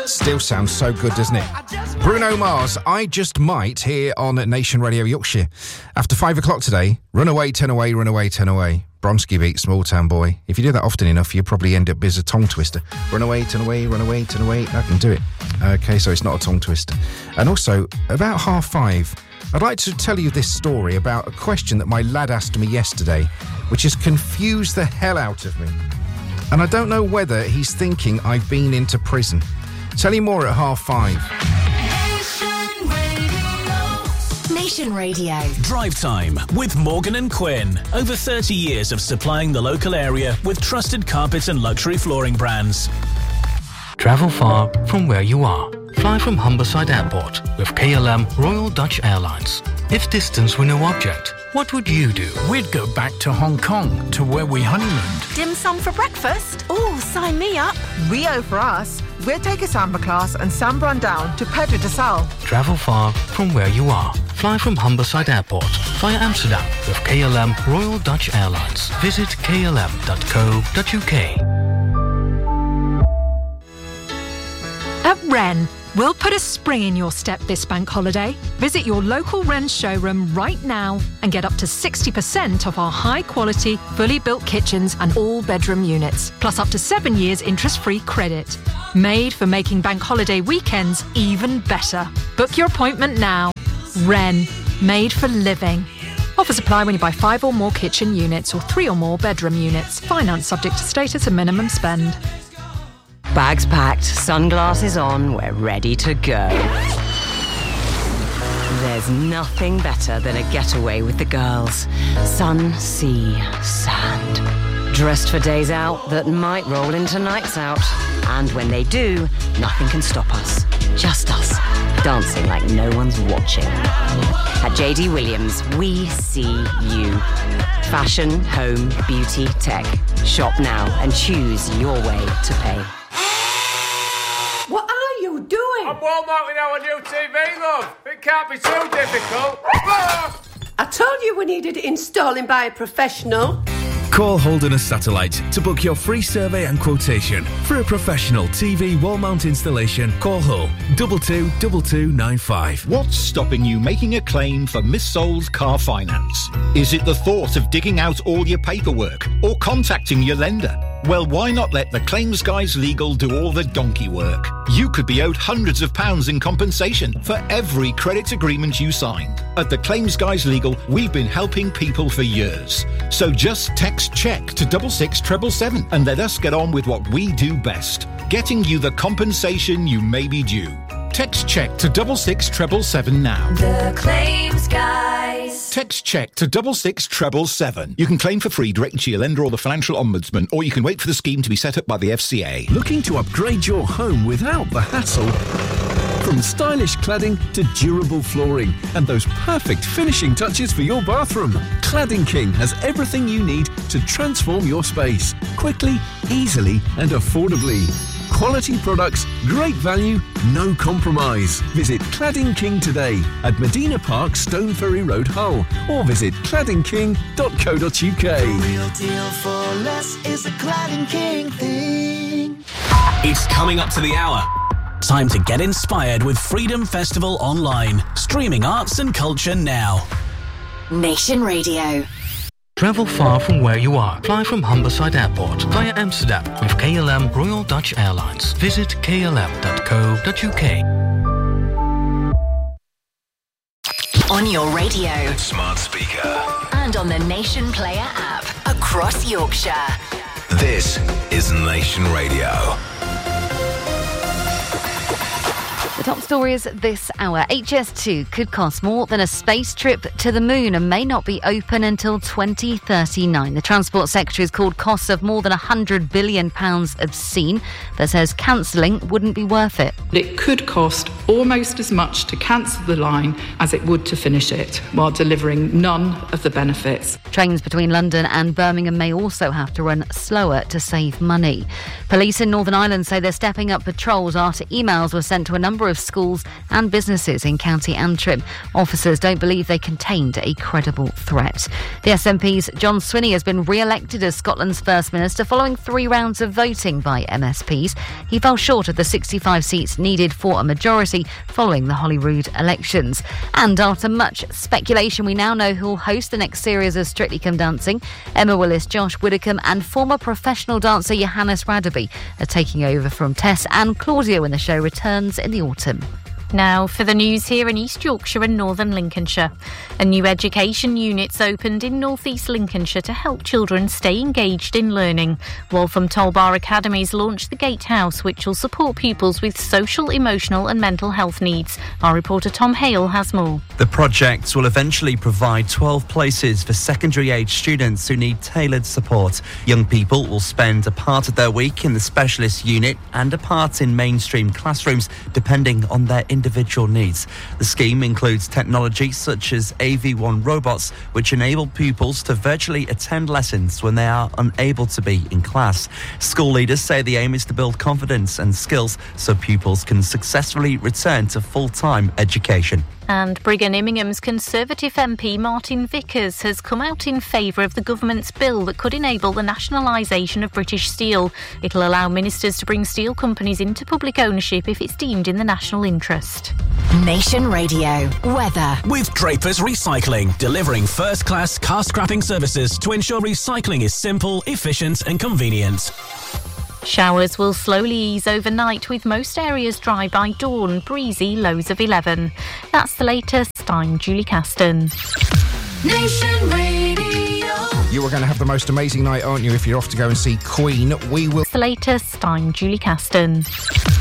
Still sounds so good, doesn't it? Bruno Mars, I Just Might, here on Nation Radio Yorkshire. After 5 o'clock today, Run Away, Turn Away, Run Away, Turn Away. Bronski beat Small Town Boy. If you do that often enough, you'll probably end up as a tongue twister. Run away, turn away, run away, turn away. I can do it. Okay, so it's not a tongue twister. And also, about 5:30, I'd like to tell you this story about a question that my lad asked me yesterday, which has confused the hell out of me. And I don't know whether he's thinking I've been into prison. Tell you more at 5:30. Nation Radio. Drive Time with Morgan and Quinn. Over 30 years of supplying the local area with trusted carpet and luxury flooring brands. Travel far from where you are. Fly from Humberside Airport with KLM Royal Dutch Airlines. If distance were no object, what would you do? We'd go back to Hong Kong, to where we honeymooned. Dim sum for breakfast? Oh, sign me up. Rio for us. We'll take a samba class and samba on down to Pedro de Sal. Travel far from where you are. Fly from Humberside Airport via Amsterdam with KLM Royal Dutch Airlines. Visit klm.co.uk. At Wren, we'll put a spring in your step this bank holiday. Visit your local Wren showroom right now and get up to 60% off our high-quality, fully built kitchens and all-bedroom units, plus up to 7 years interest-free credit. Made for making bank holiday weekends even better. Book your appointment now. Wren, made for living. Offers apply when you buy 5 or more kitchen units or 3 or more bedroom units. Finance subject to status and minimum spend. Bags packed, sunglasses on, we're ready to go. There's nothing better than a getaway with the girls. Sun, sea, sand. Dressed for days out that might roll into nights out. And when they do, nothing can stop us. Just us, dancing like no one's watching. At JD Williams, we see you. Fashion, home, beauty, tech. Shop now and choose your way to pay. What are you doing? I'm Walmarting our new TV, love. It can't be too difficult. I told you we needed it installing by a professional. Call Holderness Satellite to book your free survey and quotation. For a professional TV wall mount installation, call Hull 222295. What's stopping you making a claim for missold car finance? Is it the thought of digging out all your paperwork or contacting your lender? Well, why not let the Claims Guys Legal do all the donkey work? You could be owed hundreds of pounds in compensation for every credit agreement you signed. At the Claims Guys Legal, we've been helping people for years. So just text CHECK to 66777 and let us get on with what we do best, getting you the compensation you may be due. Text CHECK to 66777 now. The Claims Guys. Text CHECK to 66777. You can claim for free direct to your lender or the Financial Ombudsman, or you can wait for the scheme to be set up by the FCA. Looking to upgrade your home without the hassle? From stylish cladding to durable flooring and those perfect finishing touches for your bathroom, Cladding King has everything you need to transform your space quickly, easily and affordably. Quality products, great value, no compromise. Visit Cladding King today at Medina Park, Stone Ferry Road, Hull, or visit claddingking.co.uk. The real deal for less is the Cladding King thing. It's coming up to the hour. Time to get inspired with Freedom Festival Online. Streaming arts and culture now. Nation Radio. Travel far from where you are. Fly from Humberside Airport via Amsterdam with KLM Royal Dutch Airlines. Visit klm.co.uk. On your radio. Smart speaker. And on the Nation Player app. Across Yorkshire. This is Nation Radio. The top stories this hour. HS2 could cost more than a space trip to the moon and may not be open until 2039. The Transport Secretary has called costs of more than £100 billion obscene, but says cancelling wouldn't be worth it. It could cost almost as much to cancel the line as it would to finish it, while delivering none of the benefits. Trains between London and Birmingham may also have to run slower to save money. Police in Northern Ireland say they're stepping up patrols after emails were sent to a number of schools and businesses in County Antrim. Officers don't believe they contained a credible threat. The SNP's John Swinney has been re-elected as Scotland's First Minister following 3 rounds of voting by MSPs. He fell short of the 65 seats needed for a majority following the Holyrood elections. And after much speculation, we now know who will host the next series of Strictly Come Dancing. Emma Willis, Josh Widdicombe and former professional dancer Johannes Radaby are taking over from Tess and Claudia when the show returns in the autumn. Now for the news here in East Yorkshire and Northern Lincolnshire. A new education unit's opened in North East Lincolnshire to help children stay engaged in learning. Waltham Tolbar Academies launched the Gatehouse, which will support pupils with social, emotional and mental health needs. Our reporter Tom Hale has more. The project will eventually provide 12 places for secondary-age students who need tailored support. Young people will spend a part of their week in the specialist unit and a part in mainstream classrooms, depending on their individual needs. The scheme includes technology such as AV1 robots, which enable pupils to virtually attend lessons when they are unable to be in class. School leaders say the aim is to build confidence and skills so pupils can successfully return to full-time education. And Brigham Immingham's Conservative MP Martin Vickers has come out in favour of the government's bill that could enable the nationalisation of British Steel. It'll allow ministers to bring steel companies into public ownership if it's deemed in the national interest. Nation Radio weather. With Draper's Recycling, delivering first-class car scrapping services to ensure recycling is simple, efficient and convenient. Showers will slowly ease overnight with most areas dry by dawn, breezy, lows of 11. That's the latest. I'm Julie Caston. Nation Radio. You are going to have the most amazing night, aren't you, if you're off to go and see Queen? We will... That's the latest. I'm Julie Caston.